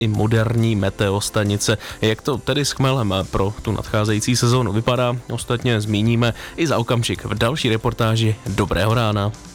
i moderní meteostanice. Jak to tedy s chmelem pro tu nadcházející sezónu vypadá, ostatně zmíníme i za okamžik v další reportáži Dobrého rána.